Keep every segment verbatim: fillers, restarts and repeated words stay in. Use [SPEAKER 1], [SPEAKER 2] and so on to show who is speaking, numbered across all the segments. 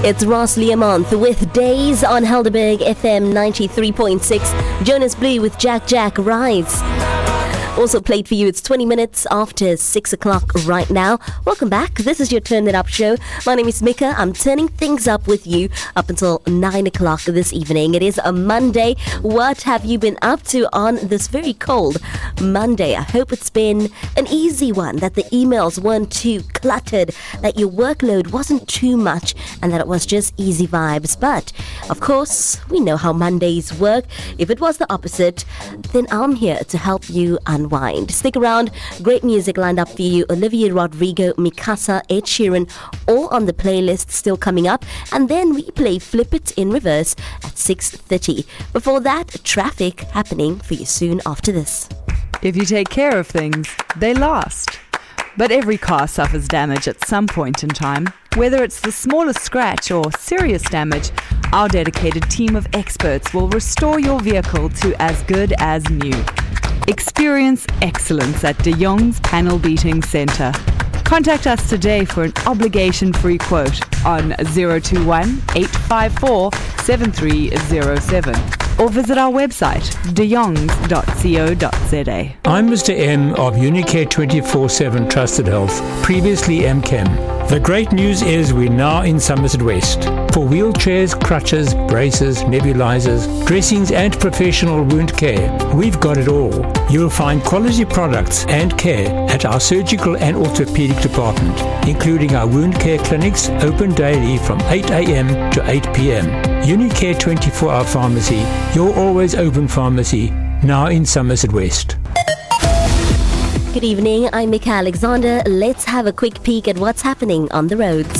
[SPEAKER 1] It's Ross Learmonth with Days on Helderberg F M ninety-three point six. Jonas Blue with Jack Jack Rides. Also played for you. It's twenty minutes after six o'clock right now. Welcome back. This is your Turn It Up show. My name is Mika. I'm turning things up with you up until nine o'clock this evening. It is a Monday. What have you been up to on this very cold Monday? I hope it's been an easy one, that the emails weren't too cluttered, that your workload wasn't too much, and that it was just easy vibes. But, of course, we know how Mondays work. If it was the opposite, then I'm here to help you unwind. Stick around. Great music lined up for you. Olivia Rodrigo, Mikasa, Ed Sheeran, all on the playlist still coming up. And then we play Flip It in Reverse at six thirty. Before that, traffic happening for you soon after this.
[SPEAKER 2] If you take care of things, they last. But every car suffers damage at some point in time. Whether it's the smallest scratch or serious damage, our dedicated team of experts will restore your vehicle to as good as new. Experience excellence at De Jong's Panel Beating Centre. Contact us today for an obligation-free quote on zero two one, eight five four, seven three zero seven or visit our website de jongs dot co dot z a.
[SPEAKER 3] I'm Mister M of Unicare twenty-four seven Trusted Health, previously M Chem. The great news is we're now in Somerset West. For wheelchairs, crutches, braces, nebulizers, dressings and professional wound care, we've got it all. You'll find quality products and care at our surgical and orthopedic department, including our wound care clinics open daily from eight a.m. to eight p.m. Unicare twenty-four hour pharmacy, your always open pharmacy, now in Somerset West.
[SPEAKER 1] Good evening, I'm Mika Alexander. Let's have a quick peek at what's happening on the roads.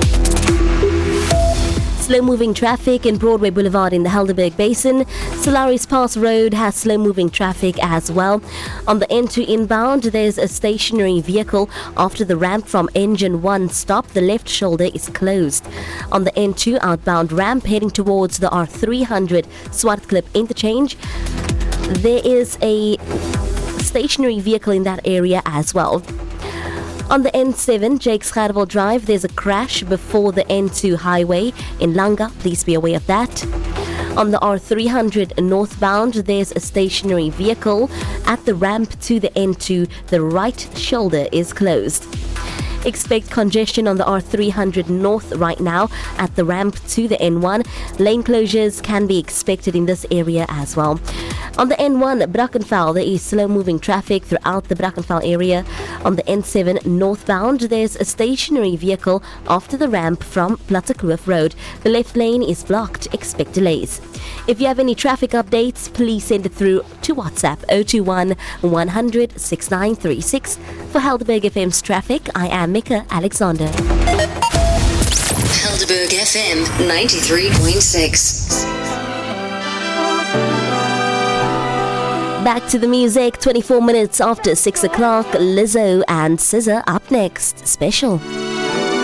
[SPEAKER 1] Slow-moving traffic in Broadway Boulevard in the Helderberg Basin. Solaris Pass Road has slow-moving traffic as well. On the N two inbound, there's a stationary vehicle after the ramp from Engine one stop. The left shoulder is closed. On the N two outbound ramp heading towards the R three hundred Swartklip interchange, there is a stationary vehicle in that area as well. On the N seven, Jakes Gerwel Drive, there's a crash before the N two highway in Langa. Please be aware of that. On the R three hundred northbound, there's a stationary vehicle at the ramp to the N two. The right shoulder is closed. Expect congestion on the R three hundred north right now at the ramp to the N one. Lane closures can be expected in this area as well. On the N one, Brackenfell, there is slow-moving traffic throughout the Brackenfell area. On the N seven northbound, there's a stationary vehicle after the ramp from Plattekloof Road. The left lane is blocked. Expect delays. If you have any traffic updates, please send it through to WhatsApp zero two one, one hundred, six nine three six. For Helderberg F M's traffic, I am Mika Alexander.
[SPEAKER 4] Helderberg F M ninety-three point six.
[SPEAKER 1] Back to the music, twenty-four minutes after six o'clock. Lizzo and S Z A up next. Special.